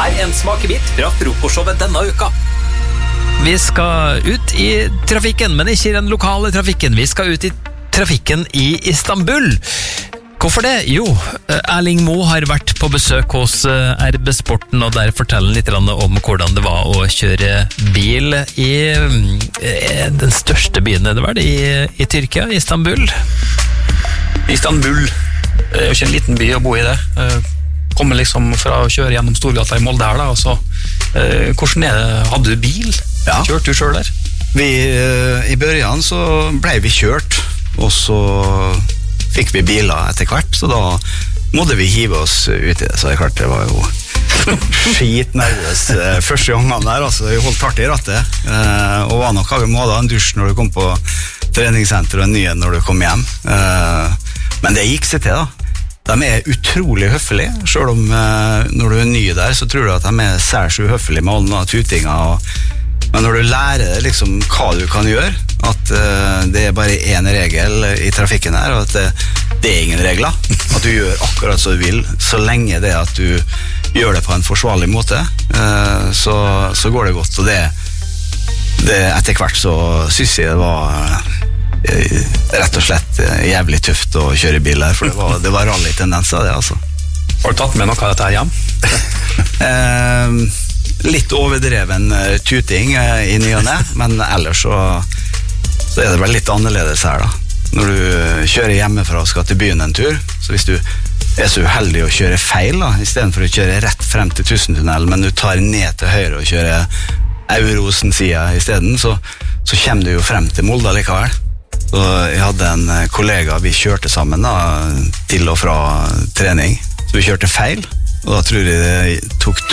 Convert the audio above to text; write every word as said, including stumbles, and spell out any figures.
Her er en smakebit fra frokostshowet denne uka. Vi skal ut i trafikken, men ikke i den lokale trafikken. Vi skal ut i trafikken i Istanbul. Hvorfor det? Jo, Erling Moe har vært på besøk hos R B Sporten, og der forteller han litt om hvordan det var å kjøre bil i den største byen, er det vel, i, i Tyrkia, Istanbul. Istanbul er jo ikke en liten by å bo i det. Kommer liksom fra å kjøre gjennom Storgata i Molde her da, og så, hvordan er det? Hadde du bil? Ja. Kjørte du selv der? Vi, i børjan så ble vi kjørt, og så fikk vi biler etter hvert, så da måtte vi hive oss ut i det, så det er klart det var jo skitnervøs første gangen der, altså vi holdt hardt i rattet, og var nok av måte en dusj når du kom på treningssenter og en ny når du kom hjem, men det gikk seg til da. De er utrolig høflige, selv om når du er ny der, så tror du at de er særs uhøflige med alle tutinga, men når du lærer liksom hva du kan gjøre, at uh, det er bare en regel i trafikken her, og at det, det er ingen regler, at du gjør akkurat som du vil, så lenge det at du gjør det på en forsvarlig måte, uh, så, så går det godt, og det, det etter hvert så synes jeg det var uh, rett og slett uh, jævlig tøft å kjøre bil her, for det var, det var rally-tendenser det, altså. Har du tatt med noe av dette her hjem? uh, litt overdreven uh, tuting uh, i ny og ne, men ellers så, så er det vel litt annerledes her da. Når du kjører hjemmefra og skal til byen en tur, så hvis du er så uheldig å kjøre feil da, i stedet for å kjøre rett frem til Tusentunnelen, men du tar ned til høyre og kjører Eurosen-siden i stedet, så, så kommer du jo frem til Molde likevel. Så jeg hadde en kollega, vi kjørte sammen da, til og fra trening, så vi kjørte feil, og da tror jeg det tok